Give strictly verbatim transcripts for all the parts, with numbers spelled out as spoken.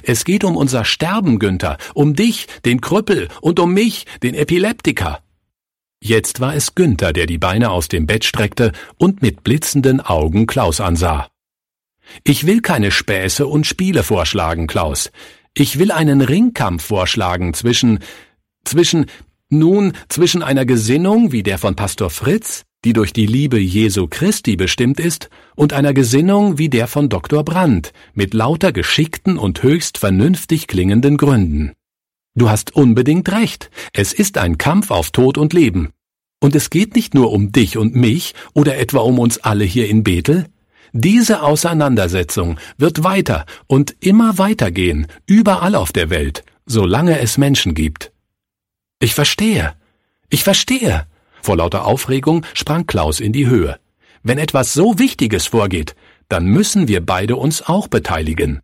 Es geht um unser Sterben, Günther, um dich, den Krüppel, und um mich, den Epileptiker. Jetzt war es Günther, der die Beine aus dem Bett streckte und mit blitzenden Augen Klaus ansah. »Ich will keine Späße und Spiele vorschlagen, Klaus. Ich will einen Ringkampf vorschlagen zwischen, zwischen, nun, zwischen einer Gesinnung wie der von Pastor Fritz, die durch die Liebe Jesu Christi bestimmt ist, und einer Gesinnung wie der von Doktor Brandt, mit lauter geschickten und höchst vernünftig klingenden Gründen. Du hast unbedingt recht, es ist ein Kampf auf Tod und Leben. Und es geht nicht nur um dich und mich oder etwa um uns alle hier in Bethel. Diese Auseinandersetzung wird weiter und immer weitergehen, überall auf der Welt, solange es Menschen gibt.« »Ich verstehe, ich verstehe!« Vor lauter Aufregung sprang Klaus in die Höhe. »Wenn etwas so Wichtiges vorgeht, dann müssen wir beide uns auch beteiligen.«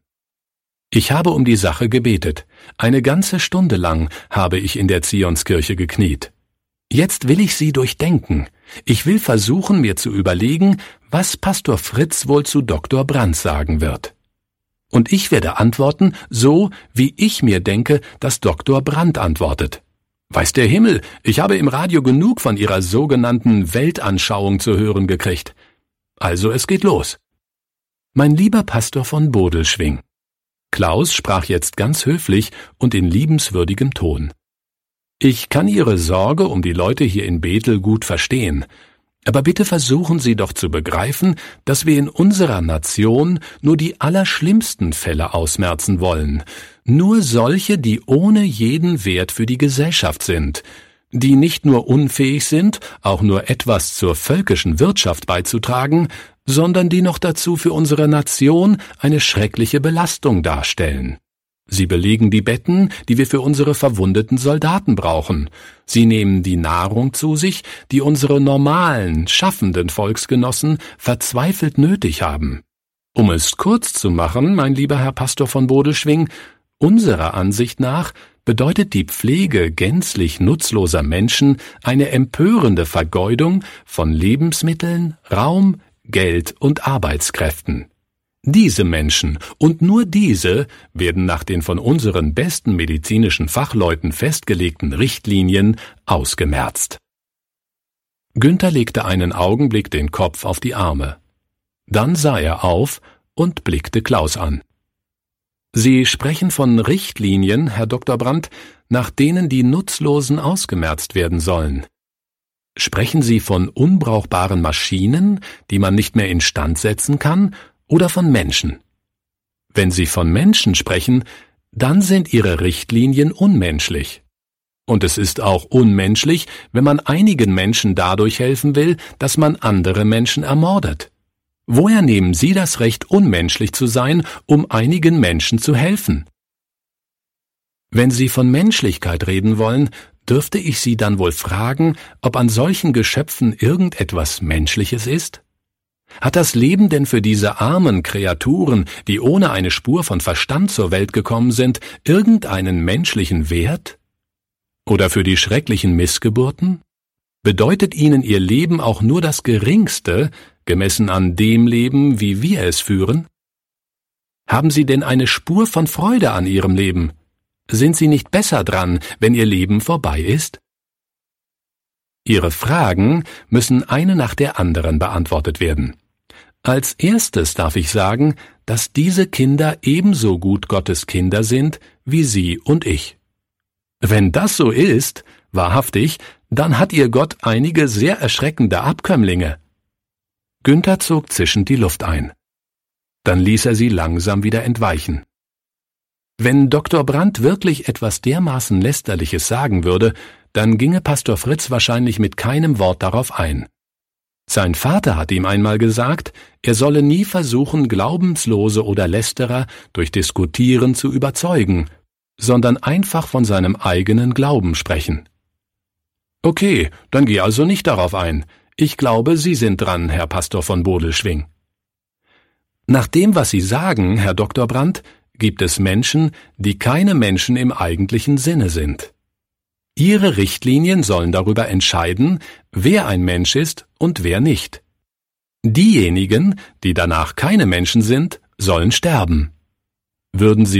Ich habe um die Sache gebetet. Eine ganze Stunde lang habe ich in der Zionskirche gekniet. Jetzt will ich sie durchdenken. Ich will versuchen, mir zu überlegen, was Pastor Fritz wohl zu Doktor Brandt sagen wird. Und ich werde antworten, so wie ich mir denke, dass Doktor Brandt antwortet. Weiß der Himmel, ich habe im Radio genug von Ihrer sogenannten Weltanschauung zu hören gekriegt. Also es geht los. Mein lieber Pastor von Bodelschwingh. Klaus sprach jetzt ganz höflich und in liebenswürdigem Ton. Ich kann Ihre Sorge um die Leute hier in Bethel gut verstehen, aber bitte versuchen Sie doch zu begreifen, dass wir in unserer Nation nur die allerschlimmsten Fälle ausmerzen wollen, nur solche, die ohne jeden Wert für die Gesellschaft sind, die nicht nur unfähig sind, auch nur etwas zur völkischen Wirtschaft beizutragen, sondern die noch dazu für unsere Nation eine schreckliche Belastung darstellen. Sie belegen die Betten, die wir für unsere verwundeten Soldaten brauchen. Sie nehmen die Nahrung zu sich, die unsere normalen, schaffenden Volksgenossen verzweifelt nötig haben. Um es kurz zu machen, mein lieber Herr Pastor von Bodelschwingh, unserer Ansicht nach bedeutet die Pflege gänzlich nutzloser Menschen eine empörende Vergeudung von Lebensmitteln, Raum, Geld und Arbeitskräften. Diese Menschen und nur diese werden nach den von unseren besten medizinischen Fachleuten festgelegten Richtlinien ausgemerzt. Günther legte einen Augenblick den Kopf auf die Arme. Dann sah er auf und blickte Klaus an. »Sie sprechen von Richtlinien, Herr Doktor Brandt, nach denen die Nutzlosen ausgemerzt werden sollen. Sprechen Sie von unbrauchbaren Maschinen, die man nicht mehr instand setzen kann, oder von Menschen? Wenn Sie von Menschen sprechen, dann sind Ihre Richtlinien unmenschlich. Und es ist auch unmenschlich, wenn man einigen Menschen dadurch helfen will, dass man andere Menschen ermordet. Woher nehmen Sie das Recht, unmenschlich zu sein, um einigen Menschen zu helfen? Wenn Sie von Menschlichkeit reden wollen, dürfte ich Sie dann wohl fragen, ob an solchen Geschöpfen irgendetwas Menschliches ist? Hat das Leben denn für diese armen Kreaturen, die ohne eine Spur von Verstand zur Welt gekommen sind, irgendeinen menschlichen Wert? Oder für die schrecklichen Missgeburten? Bedeutet ihnen ihr Leben auch nur das Geringste, gemessen an dem Leben, wie wir es führen? Haben sie denn eine Spur von Freude an ihrem Leben? Sind sie nicht besser dran, wenn ihr Leben vorbei ist? Ihre Fragen müssen eine nach der anderen beantwortet werden. Als erstes darf ich sagen, dass diese Kinder ebenso gut Gottes Kinder sind wie Sie und ich. Wenn das so ist, wahrhaftig, dann hat ihr Gott einige sehr erschreckende Abkömmlinge. Günther zog zischend die Luft ein. Dann ließ er sie langsam wieder entweichen. Wenn Doktor Brandt wirklich etwas dermaßen Lästerliches sagen würde, dann ginge Pastor Fritz wahrscheinlich mit keinem Wort darauf ein. Sein Vater hat ihm einmal gesagt, er solle nie versuchen, Glaubenslose oder Lästerer durch Diskutieren zu überzeugen, sondern einfach von seinem eigenen Glauben sprechen. Okay, dann geh also nicht darauf ein. Ich glaube, Sie sind dran, Herr Pastor von Bodelschwingh. Nach dem, was Sie sagen, Herr Doktor Brandt, gibt es Menschen, die keine Menschen im eigentlichen Sinne sind. Ihre Richtlinien sollen darüber entscheiden, wer ein Mensch ist und wer nicht. Diejenigen, die danach keine Menschen sind, sollen sterben. Würden Sie